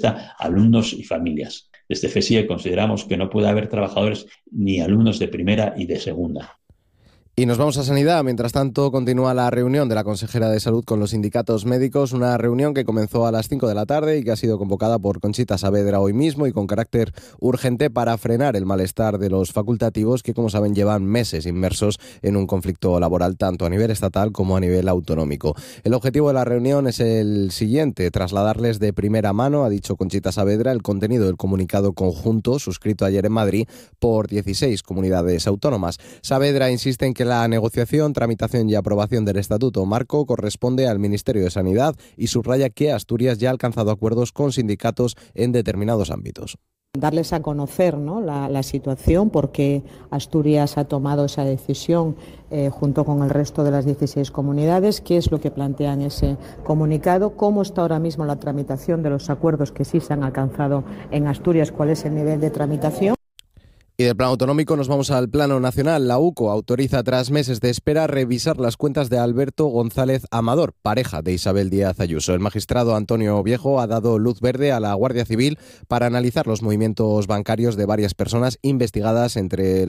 presta a alumnos y familias. Desde FESIE consideramos que no puede haber trabajadores ni alumnos de primera y de segunda. Y nos vamos a Sanidad. Mientras tanto, continúa la reunión de la consejera de Salud con los sindicatos médicos, una reunión que comenzó a las 5 de la tarde y que ha sido convocada por Conchita Saavedra hoy mismo y con carácter urgente para frenar el malestar de los facultativos que, como saben, llevan meses inmersos en un conflicto laboral tanto a nivel estatal como a nivel autonómico. El objetivo de la reunión es el siguiente: trasladarles de primera mano, ha dicho Conchita Saavedra, el contenido del comunicado conjunto suscrito ayer en Madrid por 16 comunidades autónomas. Saavedra insiste en que la negociación, tramitación y aprobación del Estatuto Marco corresponde al Ministerio de Sanidad y subraya que Asturias ya ha alcanzado acuerdos con sindicatos en determinados ámbitos. Darles a conocer, ¿no?, la situación, porque Asturias ha tomado esa decisión junto con el resto de las 16 comunidades, qué es lo que plantean ese comunicado, cómo está ahora mismo la tramitación de los acuerdos que sí se han alcanzado en Asturias, cuál es el nivel de tramitación. Y del plano autonómico nos vamos al plano nacional. La UCO autoriza tras meses de espera revisar las cuentas de Alberto González Amador, pareja de Isabel Díaz Ayuso. El magistrado Antonio Viejo ha dado luz verde a la Guardia Civil para analizar los movimientos bancarios de varias personas investigadas entre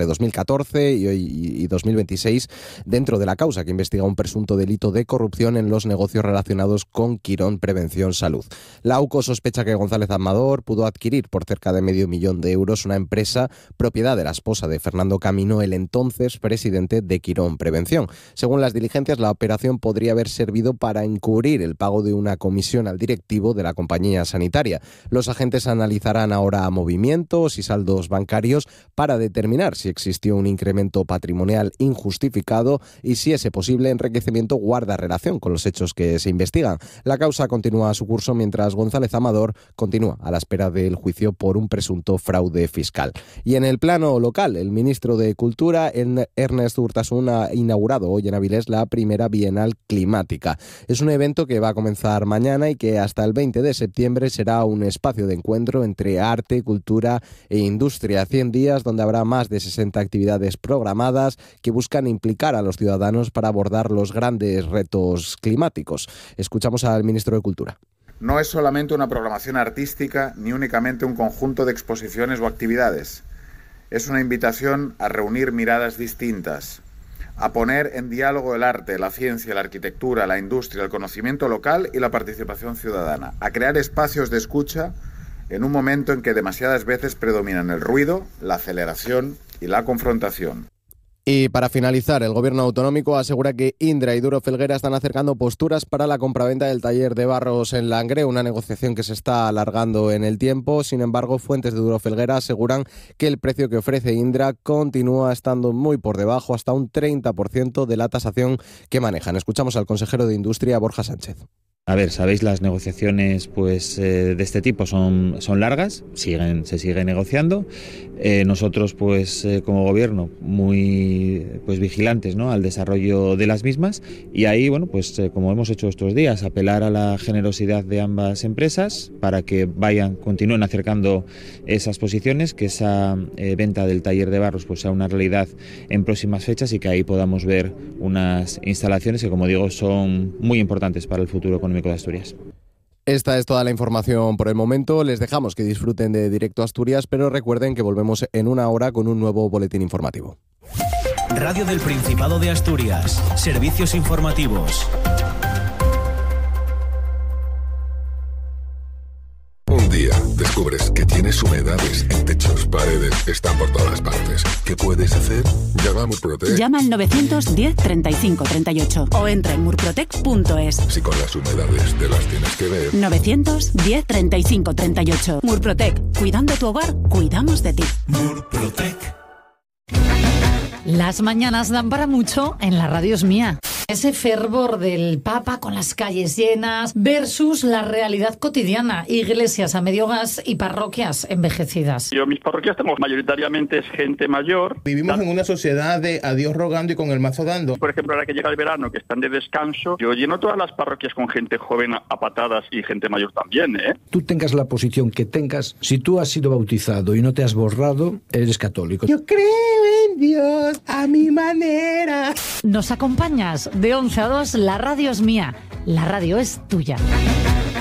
2014 y 2026 dentro de la causa que investiga un presunto delito de corrupción en los negocios relacionados con Quirón Prevención Salud. La UCO sospecha que González Amador pudo adquirir por cerca de $500,000 de una empresa propiedad de la esposa de Fernando Camino, el entonces presidente de Quirón Prevención. Según las diligencias, la operación podría haber servido para encubrir el pago de una comisión al directivo de la compañía sanitaria. Los agentes analizarán ahora movimientos y saldos bancarios para determinar si existió un incremento patrimonial injustificado y si ese posible enriquecimiento guarda relación con los hechos que se investigan. La causa continúa su curso mientras González Amador continúa a la espera del juicio por un presunto fraude fiscal. Y en el plano local, el ministro de Cultura, Ernest Urtasun, ha inaugurado hoy en Avilés la primera Bienal Climática. Es un evento que va a comenzar mañana y que hasta el 20 de septiembre será un espacio de encuentro entre arte, cultura e industria. 100 días donde habrá más de 60 actividades programadas que buscan implicar a los ciudadanos para abordar los grandes retos climáticos. Escuchamos al ministro de Cultura. No es solamente una programación artística ni únicamente un conjunto de exposiciones o actividades. Es una invitación a reunir miradas distintas, a poner en diálogo el arte, la ciencia, la arquitectura, la industria, el conocimiento local y la participación ciudadana, a crear espacios de escucha en un momento en que demasiadas veces predominan el ruido, la aceleración y la confrontación. Y para finalizar, el gobierno autonómico asegura que Indra y Duro Felguera están acercando posturas para la compraventa del taller de Barros en Langreo, una negociación que se está alargando en el tiempo. Sin embargo, fuentes de Duro Felguera aseguran que el precio que ofrece Indra continúa estando muy por debajo, hasta un 30% de la tasación que manejan. Escuchamos al consejero de Industria, Borja Sánchez. A ver, sabéis, las negociaciones de este tipo son largas, se sigue negociando. Nosotros, como gobierno, muy vigilantes, ¿no?, al desarrollo de las mismas, y ahí, como hemos hecho estos días, apelar a la generosidad de ambas empresas para que continúen acercando esas posiciones, que esa venta del taller de Barros sea una realidad en próximas fechas y que ahí podamos ver unas instalaciones que, como digo, son muy importantes para el futuro económico de Asturias. Esta es toda la información por el momento. Les dejamos que disfruten de Directo Asturias, pero recuerden que volvemos en una hora con un nuevo boletín informativo. Radio del Principado de Asturias. Servicios informativos. Un día descubres que tienes humedades en techos, paredes, están por todas partes. ¿Qué puedes hacer? Llama a Murprotec. Llama al 910 35 38 o entra en murprotec.es. Si con las humedades te las tienes que ver. 910 35 38. Murprotec. Cuidando tu hogar, cuidamos de ti. Murprotec. Las mañanas dan para mucho en la radio es mía. Ese fervor del Papa con las calles llenas versus la realidad cotidiana, iglesias a medio gas y parroquias envejecidas. Yo, mis parroquias tenemos mayoritariamente gente mayor. Vivimos en una sociedad de a Dios rogando y con el mazo dando. Por ejemplo, ahora que llega el verano, que están de descanso, yo lleno todas las parroquias con gente joven a patadas y gente mayor también, ¿eh? Tú tengas la posición que tengas, si tú has sido bautizado y no te has borrado, eres católico. Yo creo en Dios a mi manera. ¿Nos acompañas? De 11 a 2, la radio es mía. La radio es tuya.